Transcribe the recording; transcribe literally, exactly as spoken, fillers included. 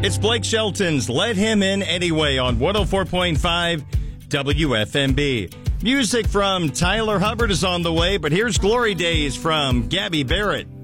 It's Blake Shelton's Let Him In Anyway on one oh four point five W F M B. Music from Tyler Hubbard is on the way, but here's Glory Days from Gabby Barrett.